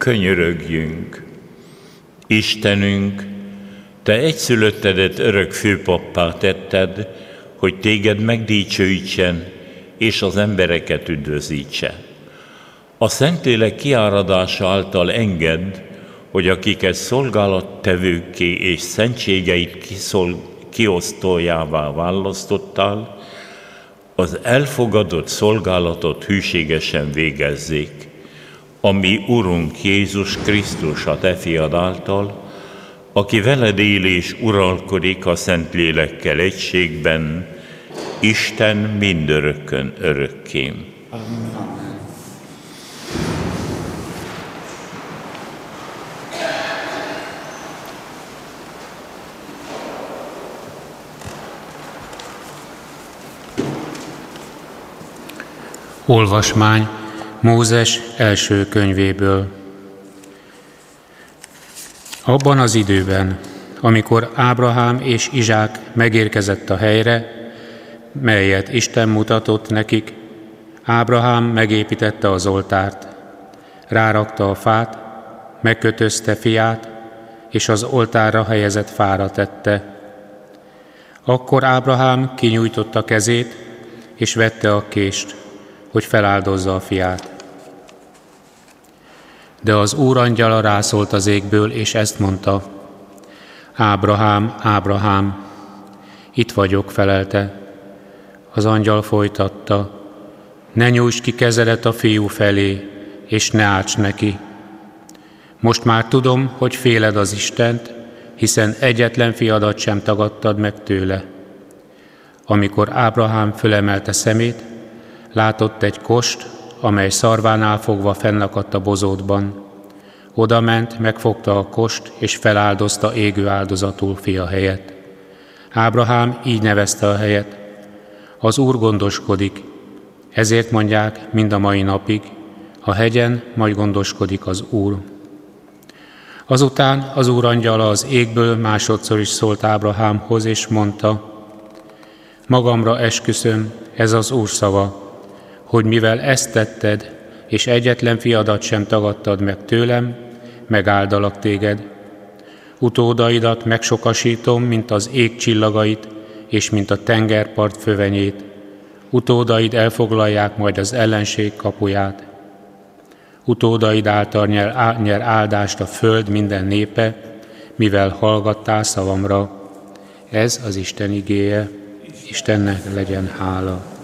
Könyörögjünk! Istenünk, Te egyszülöttedet örök főpappá tetted, hogy Téged megdicsőítsen, és az embereket üdvözítse. A Szentlélek kiáradása által engedd, hogy akiket szolgálattevőkké és szentségeit kiosztójává választottál, az elfogadott szolgálatot hűségesen végezzék, a mi Urunk Jézus Krisztus a Te fiad által, aki veled él és uralkodik a Szentlélekkel egységben, Isten mindörökkön örökké. Amen. Olvasmány Mózes első könyvéből. Abban az időben, amikor Ábrahám és Izsák megérkezett a helyre, melyet Isten mutatott nekik, Ábrahám megépítette az oltárt, rárakta a fát, megkötözte fiát, és az oltárra helyezett fára tette. Akkor Ábrahám kinyújtotta kezét, és vette a kést, hogy feláldozza a fiát. De az Úr angyala rászólt az égből, és ezt mondta: Ábrahám, Ábrahám! Itt vagyok, felelte. Az angyal folytatta: Ne nyújtsd ki kezedet a fiú felé, és ne árts neki. Most már tudom, hogy féled az Istent, hiszen egyetlen fiadat sem tagadtad meg tőle. Amikor Ábrahám fölemelte szemét, látott egy kost, amely szarvánál fogva fennakadt a bozótban. Odament, megfogta a kost, és feláldozta égő áldozatul fia helyett. Ábrahám így nevezte a helyet: Az Úr gondoskodik. Ezért mondják mind a mai napig: a hegyen majd gondoskodik az Úr. Azután az Úr angyala az égből másodszor is szólt Ábrahámhoz, és mondta: Magamra esküszöm, ez az Úr szava, hogy mivel ezt tetted, és egyetlen fiadat sem tagadtad meg tőlem, megáldalak téged. Utódaidat megsokasítom, mint az ég csillagait, és mint a tengerpart fövenyét. Utódaid elfoglalják majd az ellenség kapuját. Utódaid által nyer áldást a föld minden népe, mivel hallgattál szavamra. Ez az Isten igéje, Istennek legyen hála.